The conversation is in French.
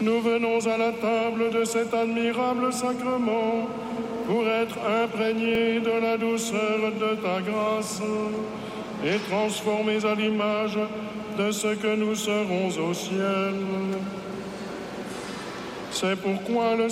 nous venons à la table de cet admirable sacrement pour être imprégnés de la douceur de ta grâce et transformés à l'image de ce que nous serons au ciel. C'est pourquoi le